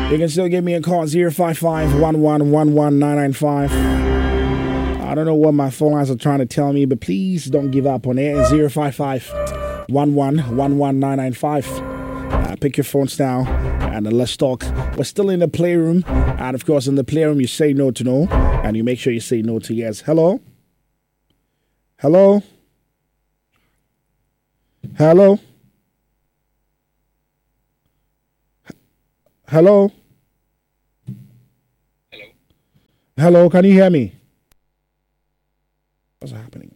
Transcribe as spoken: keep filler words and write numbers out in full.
You can still give me a call zero five five, one one one one, nine nine five. I don't know what my phone lines are trying to tell me, but please don't give up on it. zero five five, one one one one, nine nine five. Uh, pick your phones now and uh, let's talk. We're still in the playroom. And of course, in the playroom, you say no to no. And you make sure you say no to yes. Hello? Hello? Hello? Hello? Hello? Hello, can you hear me? What's happening?